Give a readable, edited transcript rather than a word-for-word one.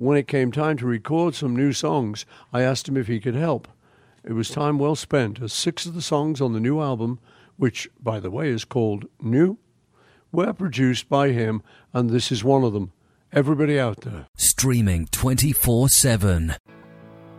when it came time to record some new songs, I asked him if he could help. It was time well spent, as 6 of the songs on the new album, which, by the way, is called New, were produced by him, and this is one of them. Everybody out there. Streaming 24/7.